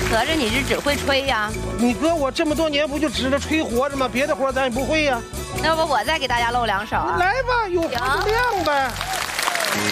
合着你是只会吹呀？ 你哥我这么多年不就指着吹活着吗？别的活咱也不会呀。 那不我再给大家露两手啊？ 来吧，有活就亮呗。